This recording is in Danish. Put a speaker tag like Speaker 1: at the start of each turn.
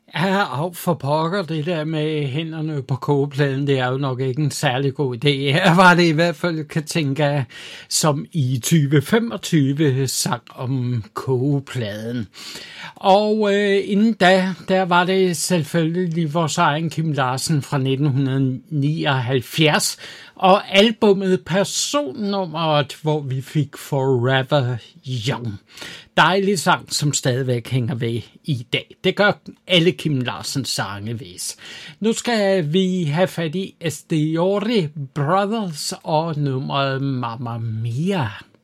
Speaker 1: Ja, af for pokker, det der med hænderne på kogepladen, det er jo nok ikke en særlig god idé. Her var det i hvert fald Katinka, som i 2025 sang om kogepladen. Og inden da, der var det selvfølgelig vores egen Kim Larsen fra 1979, og albummet Personnummeret, hvor vi fik Forever Young. Dejlig sang, som stadigvæk hænger ved i dag. Det gør alle Kim Larsens sange vis. Nu skal vi have fat i Estiori Brothers og nummeret Mamma Mia.